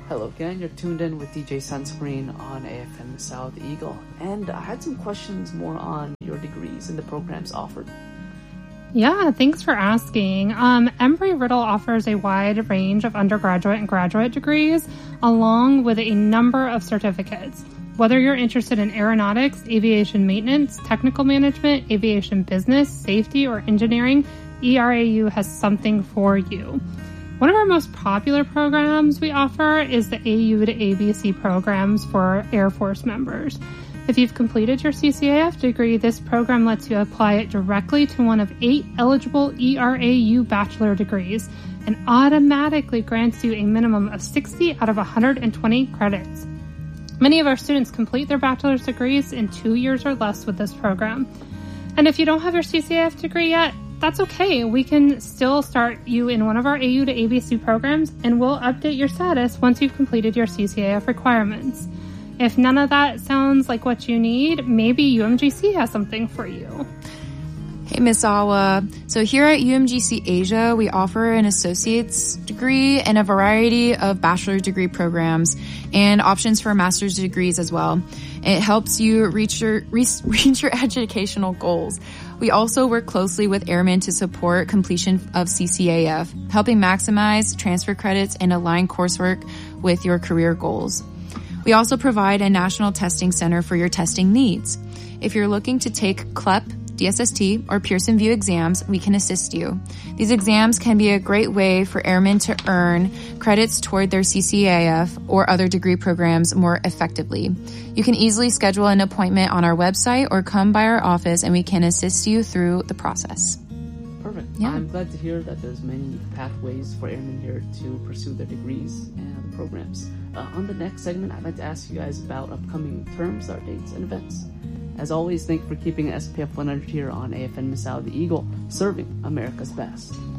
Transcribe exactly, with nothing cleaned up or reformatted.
Hello again, you're tuned in with D J Sunscreen on A F M South Eagle. And I had some questions more on your degrees and the programs offered. Yeah, thanks for asking. Um, Embry-Riddle offers a wide range of undergraduate and graduate degrees, along with a number of certificates. Whether you're interested in aeronautics, aviation maintenance, technical management, aviation business, safety, or engineering, E R A U has something for you. One of our most popular programs we offer is the A U to A B C programs for Air Force members. If you've completed your C C A F degree, this program lets you apply it directly to one of eight eligible E R A U bachelor degrees and automatically grants you a minimum of sixty out of one hundred twenty credits. Many of our students complete their bachelor's degrees in two years or less with this program. And if you don't have your C C A F degree yet, that's okay. We can still start you in one of our A U to A B C programs, and we'll update your status once you've completed your C C A F requirements. If none of that sounds like what you need, maybe U M G C has something for you. Hey, Miss Awa. So here at U M G C Asia, we offer an associate's degree and a variety of bachelor's degree programs and options for master's degrees as well. It helps you reach your reach, reach your educational goals. We also work closely with airmen to support completion of C C A F, helping maximize transfer credits and align coursework with your career goals. We also provide a national testing center for your testing needs. If you're looking to take C L E P, D S S T, or Pearson VUE exams, we can assist you. These exams can be a great way for airmen to earn credits toward their C C A F or other degree programs more effectively. You can easily schedule an appointment on our website or come by our office and we can assist you through the process. Perfect. Yeah. I'm glad to hear that there's many pathways for airmen here to pursue their degrees and the programs. Uh, on the next segment, I'd like to ask you guys about upcoming term start dates and events. As always, thank you for keeping S P F one hundred here on A F M South Eagle, serving America's best.